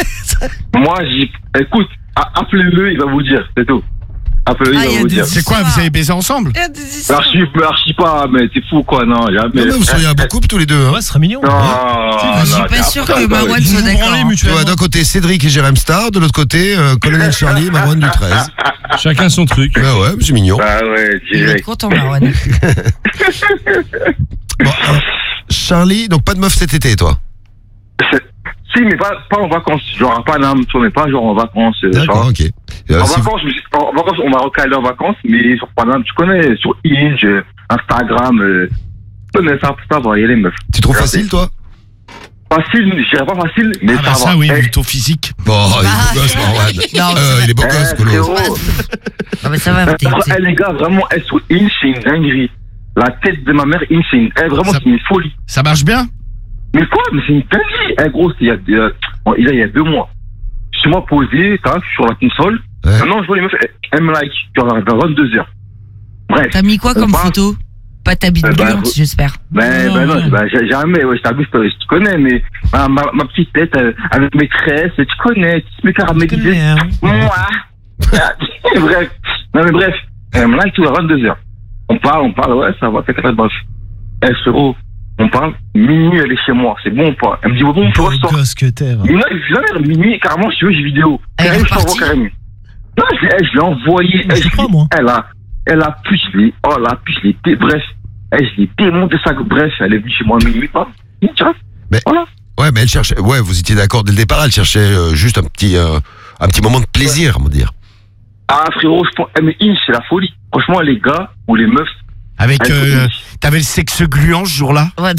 Moi, j'ai. Écoute, a- appelez-le, il va vous dire, c'est tout. Appelez-le, Ah, il il y va a vous des dire. C'est quoi, vous avez baisé ensemble? Archi, archi pas, mais t'es fou, quoi, non, jamais. Non, mais vous seriez un beau couple tous les deux. Hein. Ouais, ce serait mignon. Non, Je suis non, pas t'es sûr après, que quoi, Marwan ouais. soit Vous d'accord. branlez hein. Tu mutuellement. vois, d'un côté Cédric et Jérém Star, de l'autre côté euh, Colonel Charlie et Marwan du treize. Chacun son truc. Ouais, ouais, c'est mignon. Bah ouais, Il va direct. être content, Marwan. Bon, euh, Charlie, donc pas de meuf cet été, toi? Si, mais pas, pas en vacances. Genre, pas l'âme, tu vois, mais pas genre en vacances. euh, D'accord, genre. ok. Euh, En si vous- vacances, je me suis- en vacances, on m'a recalé en vacances, mais sur Paname, tu connais, sur Inge, euh, Instagram, euh, tu connais ça, ça va y aller, meuf. Tu trouves Regardez. facile, toi? Facile, je dirais pas facile, mais Ah, ça bah va. ça, oui, Eh, vu ton physique. Bon, il est Ah, beau gosse, Marwan. Non, Euh, il est beau eh, gosse, Colo. frérot, Non, mais ça va, t'es- eh, t'es- les gars, vraiment, elle sur Inge, c'est une dinguerie. La tête de ma mère, Inge, c'est une, eh, vraiment, Ça- c'est une folie. Ça marche bien? Mais quoi, mais c'est une dinguerie. Eh, gros, c'est il y a, euh, bon, il y a il y a deux mois. Je suis moi posé, tac, sur la console. Ouais. Maintenant, je vois les meufs, elles- elles me like, genre vers vingt-deux heures. Bref. T'as mis quoi On comme parle- photo? Pas ta bite Euh, bah, gluante, vous- j'espère. Ben, ben non, ben, j'ai- jamais, ouais, je t'abuse, je te connais, mais ma, ma, ma petite tête euh, avec mes tresses, tu connais, tu me caramélisé. hein. Moi. Bref. Non, mais bref, elle me like tout à vingt-deux heures. On parle, on parle, ouais, ça va, t'es capable, bref. Eh, frérot, on parle, minuit, elle est chez moi, c'est bon ou pas? Elle me dit, ouais, bon, on peut Beau ressort. gosse que t'es. va. Mais là, je viens minuit, carrément, si tu veux, j'ai vidéo. Elle est Carrément, je t'envoie repartie. carrément. Non, je l'ai, je l'ai envoyé. Mais Elle, je crois, moi. Elle a, elle a pu, je l'ai, oh, elle a pu, je l'ai, dé- bref. Elle, je l'ai démonté ça, bref, elle est venue chez moi à minuit, pas. Tu vois? Mais- Voilà. Ouais, mais elle cherchait. Ouais, vous étiez d'accord dès le départ. Elle cherchait euh, juste un petit, euh, un petit moment de plaisir, on va dire. Ah, frérot, je pense, eh, mais Inch, c'est la folie. Franchement, les gars ou les meufs. Avec, elles euh, sont- t'avais le sexe gluant ce jour-là? Ouais, de-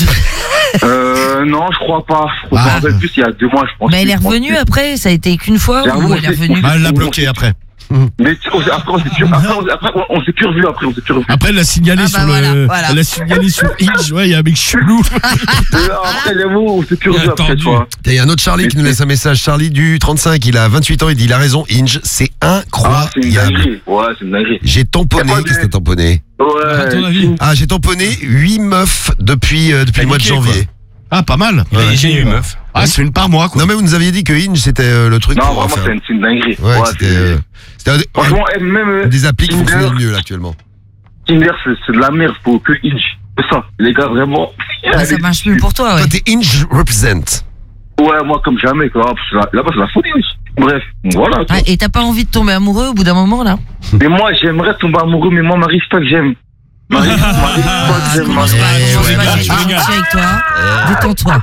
Euh, non, je crois pas. Je crois Ah. pas. En plus, il y a deux mois, je pense. Mais elle est Je pense revenue que- après, ça a été qu'une fois J'avoue, ou elle est c'est- revenue? Bah, elle l'a bloqué après. Mais tu- on s'est- après, on s'est plus, après, on- après, on- on s'est plus revu après, on s'est plus revu. Après, elle l'a signalé Ah, sur bah, voilà, le, voilà. elle l'a signalé sur Inch, ouais, il y a un mec chelou. Euh, après, j'avoue, on s'est plus revu après, Attendu. tu vois. Il y a un autre Charlie qui nous laisse un message. Charlie du trente-cinq, il a vingt-huit ans, il dit il a raison, Inge, c'est Ah, c'est une incroyable. dinguerie. Ouais, c'est une dinguerie. J'ai tamponné, Y a pas de- qu'est-ce que t'as tamponné? Ouais. À ton avis? Ah, j'ai tamponné huit meufs depuis, euh, depuis le mois de Paniqué, janvier. Ah, pas mal. Il a j'ai eu meuf. Ah, c'est une par mois, quoi. Non, mais vous nous aviez dit que Inge, c'était euh, le truc Non, pour vraiment, faire. c'est une, c'est une dinguerie. Ouais, Ouais, c'était. c'est- euh, c'était un- Franchement, elle, même, euh, un des applis qui Tinder. fonctionnait le mieux là actuellement. Tinder, c'est c'est de la merde pour que Inch. C'est ça. Les gars, vraiment. Ah, ça marche mieux pour toi, ouais. Toi, t'es Inge Represent. Ouais, moi, comme jamais, quoi. Parce que là- Là-bas, c'est la folie, oui. Bref, voilà. tu Ah, vois. et t'as pas envie de tomber amoureux au bout d'un moment, là? Mais moi, j'aimerais tomber amoureux, mais moi, m'arrive pas que j'aime. M'arrive m'arrive pas que j'aime. Commence pas, m'arrive- commence ouais, pas, bah, j'ai été tu gentil avec toi. Détends-toi.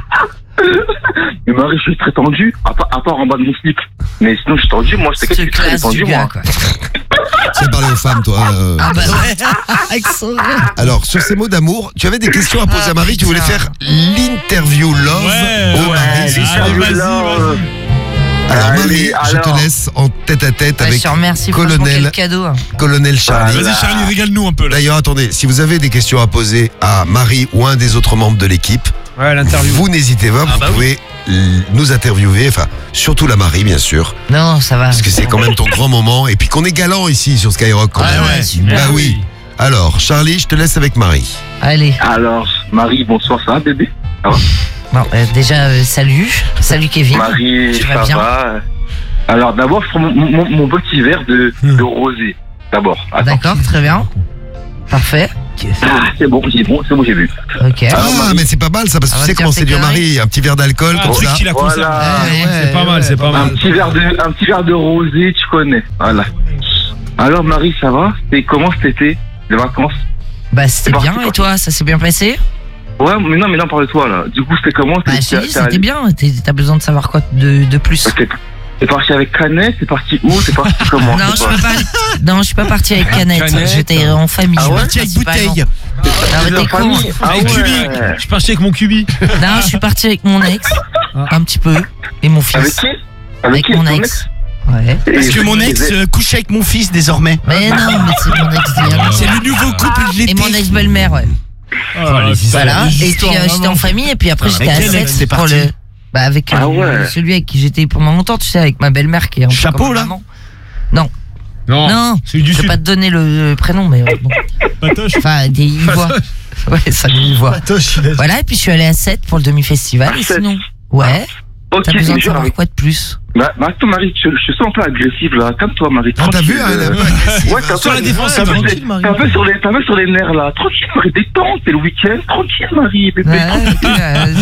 Mais m'arrive, je suis très tendu, à part, à part en bas de mon slip. Mais sinon, je suis tendu, moi, c'est Ce que je suis très classe tendu, du gars, moi. quoi. Tu as parlé aux femmes, toi. euh. Ah bah ouais. Avec son rire. Alors, sur ces mots d'amour, tu avais des questions à poser à Marie. Tu voulais putain. faire l'interview love Ouais, de ouais, Marie. c'est Allez, ça allez, salut, vas-y, là, vas-y. euh, Alors Allez, Marie, je te alors. laisse en tête à tête Ouais, avec je te remercie, franchement, colonel, quel cadeau. colonel Charlie. Voilà. Vas-y, Charlie, régale-nous un peu là. D'ailleurs, attendez, si vous avez des questions à poser à Marie ou un des autres membres de l'équipe, Ouais, l'interview. vous n'hésitez pas, vous bah oui. pouvez l- nous interviewer, enfin, surtout la Marie, bien sûr, Non, ça va. parce que c'est quand même ton grand moment, et puis qu'on est galant ici sur Skyrock quand Ah même. ouais, super. Bah oui. Alors, Charlie, je te laisse avec Marie. Allez. Alors, Marie, bonsoir, ça va, bébé? Bon, euh, déjà, euh, salut. Salut, Kevin. Marie, Tu vas ça bien? va? Alors, d'abord, je prends mon, mon, mon petit verre de, de rosé. D'abord. Attends. D'accord, très bien. Parfait. Ah, c'est bon, c'est bon, c'est bon, j'ai vu. Ok. Ah, Alors, Marie. mais c'est pas mal ça, parce que Ah, tu sais va te comment faire séduire tes Marie, un petit verre d'alcool Un comme truc ça. qui la concerne. Voilà. Ouais, C'est pas mal, c'est pas Un mal. petit verre de, un petit verre de rosé, tu connais. Voilà. Alors, Marie, ça va? Et comment cet été? Les vacances? Bah, c'était C'est parti, bien, et parti. toi, ça s'est bien passé? Ouais, mais non, mais non, parle de toi, là. Du coup, c'était comment? Bah, je T'es- t'ai dit, t'es c'était allé- bien. T'es- T'as besoin de savoir quoi de, de plus? T'es t'es parti avec Canet? T'es parti où? T'es parti comment? Non, C'est je suis pas- pas, non, je suis pas partie avec Canette. Canette. J'étais en famille. Ah ouais? Parti avec principalement. bouteille. Non, mais t'es Dans la con. famille. Ah Avec Cubi. ouais. Je suis parti avec mon Cubi. Non, je suis partie avec mon ex. Ah. Un petit peu. Et mon Avec fils. qui? Avec qui? mon Ton ex. Ouais. Parce Et- que mon ex euh, couche avec mon fils désormais. Mais non, mais c'est mon ex d'hier. C'est le nouveau couple de Et l'été. mon ex-belle-mère, ouais. Ah, les histoires, Voilà. les Et puis histoires, euh, j'étais vraiment. en famille et puis après Ah, j'étais à avec quel ex sept t'es pour parti le. Bah avec euh, Ah ouais. celui avec qui j'étais pendant longtemps, tu sais, avec ma belle-mère qui est un peu Chapeau, comme là maman. Non, Non, celui du je vais sud. pas te donner le prénom, mais euh, bon. Patoche. Enfin, des Ivois. Ouais, ça nous voit. Patoche, il a- Voilà, et puis je suis allée à sept pour le demi-festival. À Et sept. sinon, ouais, Ok, t'as besoin mais de genre savoir avec. quoi de plus? Bah, bah, attends, Marie, je, je sens un peu agressive, là. Calme-toi, Marie. Ah, t'as vu, tranquille, elle est un euh, peu agressive. Ouais, t'es un peu Sur la défense, t'es un peu- tranquille, Marie. t'es un peu sur les, t'es un peu sur les nerfs, là. Tranquille, Marie, détente, c'est le week-end. Tranquille, Marie, bébé. Ouais, ok, vas-y.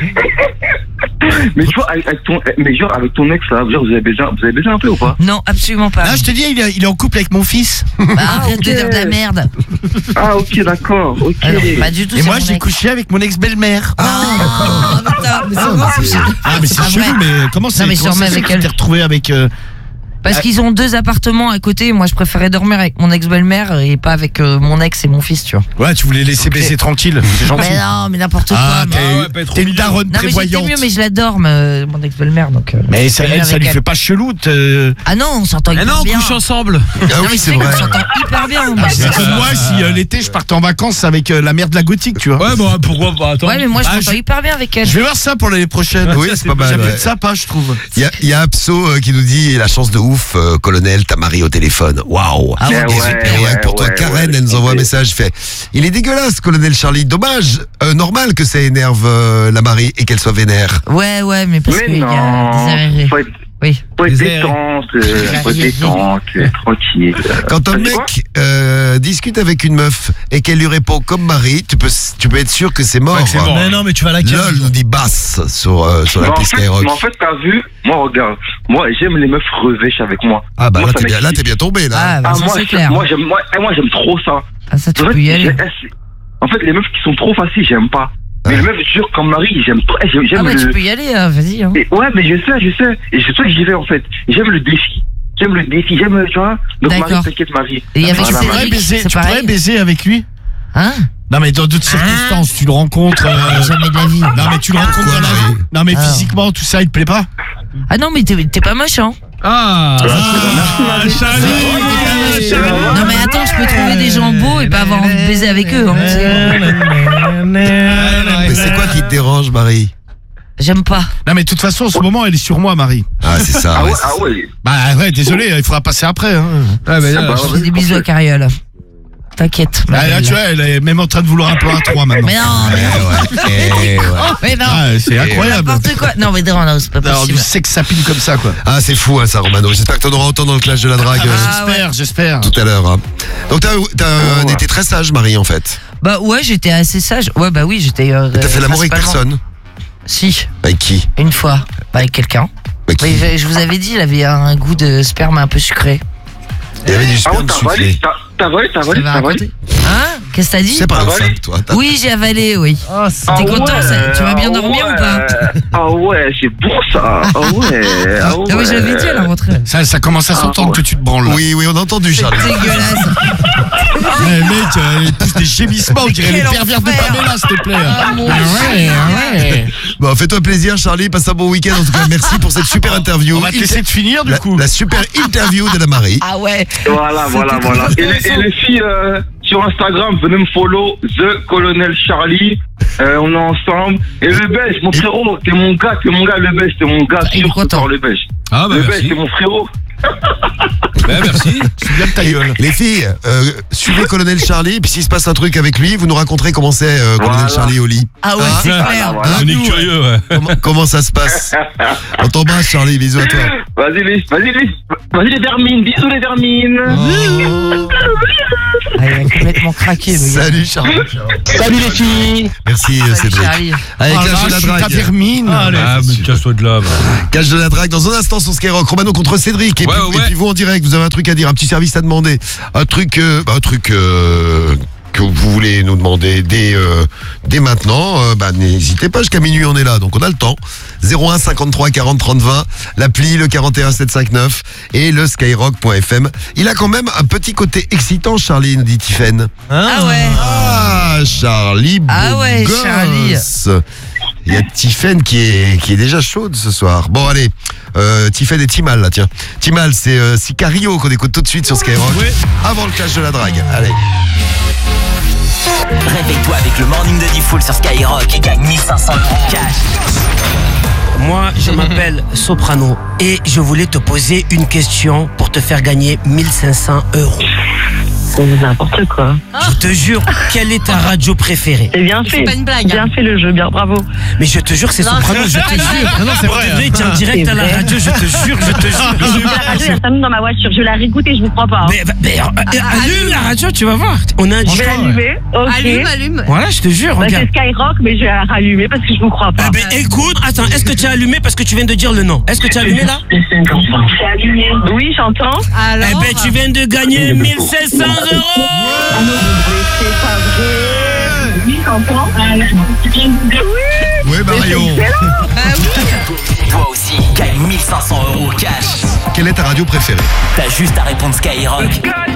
Mais tu vois, avec, avec ton, mais genre, avec ton ex, là, genre, vous avez baisé, un- vous avez baisé un peu ou pas? Non, absolument pas. Là, je te dis, il est, il est en couple avec mon fils. Bah, arrête ok. de dire de la merde. Ah, ok, d'accord, ok. Ah non, pas du tout. Et c'est moi, mon j'ai ex. couché avec mon ex-belle-mère. Non, putain, mais c'est bon, c'est- Ah, mais c'est pas chelou, vrai. mais comment c'est Non, mais je comment dormais ça se fait avec que tu elle. t'es retrouvé avec. euh, Parce qu'ils ont deux appartements à côté. Moi, je préférais dormir avec mon ex-belle-mère et pas avec euh, mon ex et mon fils, tu vois. Ouais, tu voulais laisser Ok. baiser tranquille. C'est gentil. Mais non, mais n'importe quoi. Ah, mais- t'es Ah ouais, pas être t'es une mignon. daronne Non, mais j'étais prévoyante. mieux, mais je l'adore, me- mon ex-belle-mère, donc. euh, Mais ça, je suis elle, ça avec lui elle. fait pas chelou. te- Ah non, on s'entend Ah hyper non, on bien. couche ensemble. Ah Non, oui, mais c'est tu sais qu'on vrai. s'entend hyper bien. moi. C'est comme moi si euh, l'été je partais en vacances avec euh, la mère de la gothique, tu vois. Ouais, bon, pourquoi pas? Attends. Ouais, mais moi, je Ah, m'entends je- hyper bien avec elle. Je vais voir ça pour l'année prochaine. Oui, c'est pas mal. J'aime ouais. ça pas, je trouve. Il y a, il y a Abso euh, qui nous dit la chance de ouf, euh, colonel, t'as Marie au téléphone. Waouh. Ah ouais, Et ouais, super, ouais, ouais, pour toi, ouais, Karen, ouais, elle nous envoie un ouais. message, fait. Il est dégueulasse, colonel Charlie. Dommage, euh, normal que ça énerve euh, la Marie et qu'elle soit vénère. Ouais, ouais, mais parce Mais qu'il y a des non, arrêts. faut être, Oui. faut être Les aérés. détente, euh, faut être détente, euh, tranquille. Quand un T'as dit quoi? mec euh, discute avec une meuf et qu'elle lui répond comme Marie, tu peux, tu peux être sûr que c'est mort. Ouais, que c'est mort. Mais non, mais tu vas la LOL calme. nous dit basse sur, euh, sur Mais la en, piste fait, Skyrock. mais en fait, t'as vu, moi, regarde, moi, j'aime les meufs revêches avec moi. Ah bah moi, là ça t'es bien, là, m'excite. t'es bien tombé là. Ah, bah, Ah, ça, moi, c'est j'aime- clair. moi, j'aime, moi, eh, moi, j'aime trop ça. Ah, ça, tu En fait, peux y j'ai- aller. eh, c'est- en fait, les meufs qui sont trop faciles, j'aime pas. Mais Ouais. les meufs dures comme Marie, j'aime trop. eh, J'aime, j'aime Ah, bah, le. tu peux y aller, hein, vas-y. Hein. Et ouais, mais je sais, je sais. Et c'est toi que j'y vais, en fait. J'aime le défi. J'aime le défi, j'aime, tu vois. Donc, D'accord. Marie, t'inquiète, Marie. Et avec Voilà, Tu Cédric, pourrais Marie. baiser, c'est tu pourrais pareil. baiser avec lui. Hein? Non mais dans d'autres circonstances, tu le rencontres. euh, Jamais de la vie. Non mais tu le rencontres Pourquoi, dans la Marie vie. Non mais Ah. physiquement tout ça il te plaît pas. Ah non, mais t'es t'es pas moche, hein. Ah, Ah, Charlie. Non, mais attends, je peux trouver des gens beaux et pas avoir envie de baiser avec eux. Hein, tu sais. Mais c'est quoi qui te dérange, Marie? J'aime pas. Non mais de toute façon en ce moment elle est sur moi Marie. Ah c'est ça. Ah ouais, ouais, c'est ah ça. ouais. Bah ouais désolé il faudra passer après. Hein. Ah, bah, Ah, bah, Je fais des bisous à Cariole. T'inquiète. ma Ah, là belle. tu vois elle est même en train de vouloir un peu un trois maintenant. Mais non, mais Eh ouais, eh ouais. mais non. Ah, c'est incroyable. N'importe quoi. Non, mais non, non, c'est pas D'avoir du possible. sexe sapine comme ça quoi. Ah c'est fou hein, ça Romano. J'espère que t'en auras autant dans le clash de la drague euh, Ah, J'espère, j'espère. tout à l'heure. hein. Donc t'as t'as Oh, ouais. été très sage Marie en fait. Bah ouais, j'étais assez sage. Ouais, bah oui, j'étais. euh, T'as fait l'amour avec principalement- personne? Si, Avec qui? une fois. Bah, avec quelqu'un. Avec qui? Mais je, je vous avais dit, il avait un goût de sperme un peu sucré. Il y avait du Ah ouais, sperme t'as volé, sucré. t'as t'as volé, t'as Je volé, l'avais t'as volé. raconté. Hein? Qu'est-ce que t'as dit? C'est pas le Avalé sac, toi. T'as- Oui, j'ai avalé, oui. Ah, Ah T'es content, ouais, ça- tu vas bien ah dormir ouais. ou pas? Ah ouais, c'est bon ça. Ah ouais. Ah ouais. Ah oui, j'avais dit à la rentrée. Ça, ça commence à s'entendre Ah, que tu te branles. Là. Oui, oui, on a entendu, Charlie. Dégueulasse. Ouais, mec, euh, il pousse des gémissements, on dirait les Quel pervers de enfer. Pamela, s'il te plaît. Ah, mon Ah ouais, ah ouais. Bon, fais-toi plaisir, Charlie. Passe un bon week-end. En tout cas, merci pour cette super interview. On va te laisser de finir, du La, coup. la super interview de la Marie. Ah ouais. Voilà, voilà, voilà. Et les, et les filles euh, sur Instagram, venez me follow, The Colonel Charlie. Euh, on est ensemble. Et le Belge, mon frérot, t'es mon gars, t'es mon gars, le Belge, t'es mon gars. Il est Sûr, ce content. soir, le Belge. Ah bah le Belge, merci. c'est mon frérot. Bah, merci. C'est bien de ta gueule. Les filles, euh, suivez Colonel Charlie. Puis s'il se passe un truc avec lui, vous nous raconterez comment c'est euh, Colonel Voilà. Charlie au lit. Ah ouais, Hein c'est Voilà, clair. voilà. On est nous, curieux, ouais. Comment, comment ça se passe? On t'embrasse, Charlie. Bisous à toi. Vas-y les, vas-y les, vas-y les vermines, bisous les vermines. Ah, il a complètement craqué, le gars. Salut, Charlie. Salut les filles. Merci, euh, Salut, Cédric. Charlie. Allez, Oh cache là, de la je suis ta drague. vermine. Ah, mais casse-toi de là. bah. Cache de la drague dans un instant sur Skyrock. Romano contre Cédric. Et, Ouais, puis, ouais. et puis vous en direct, vous avez un truc à dire, un petit service à demander. Un truc, euh, un truc euh, que vous voulez nous demander dès, euh, dès maintenant. Euh, bah, n'hésitez pas, jusqu'à minuit on est là, donc on a le temps. zéro un cinquante-trois quarante trente vingt, l'appli, le quarante et un sept cent cinquante-neuf et le skyrock point f m. Il a quand même un petit côté excitant, Charlie, nous dit Tiffen. Ah ouais. Ah, Charlie, beau Ah ouais, gosse. Charlie. Il y a Tiffen qui est, qui est déjà chaude ce soir. Bon, allez, euh, Tiffen et Timal, là, tiens. Timal, c'est euh, Sicario qu'on écoute tout de suite sur Skyrock. Avant le clash de la drague. Allez. Réveille-toi avec le morning de Diffoul sur Skyrock et gagne mille cinq cents euros cash. Moi, je m'appelle Soprano et je voulais te poser une question pour te faire gagner mille cinq cents euros. C'est n'importe quoi. Je te jure, quelle est ta radio préférée? C'est bien fait. C'est pas une blague. Bien fait le jeu, bien bravo. Mais je te jure, c'est Non, Soprano, c'est je te pas jure. vrai. Non, non, c'est vrai. Pour de vrai, t'es en direct C'est à la vrai. radio, je te jure, je te jure. J'ai vu la radio, il y a cinq minutes dans ma voiture. Je vais la réécouter, je vous crois pas. hein. Mais, mais, euh, euh, allume la radio, tu vas voir. On a un Je vais l'allumer. Ok. Allume, allume. Voilà, je te jure, Bah, regarde. c'est Skyrock, mais je vais la rallumer parce que je vous crois pas. Eh ben, écoute, attends, est-ce que tu as allumé parce que tu viens de dire le nom? Est-ce que tu as allumé là? J'ai allumé. Oui, j'entends. Alors. Eh ben, tu viens de gagner mille cinq cents euros. Ah non, mais c'est pas vrai. Oui, j'entends. Oui, Marion. Bah oui. Toi aussi, gagne mille cinq cents euros cash. Quelle est ta radio préférée? T'as juste à répondre Skyrock.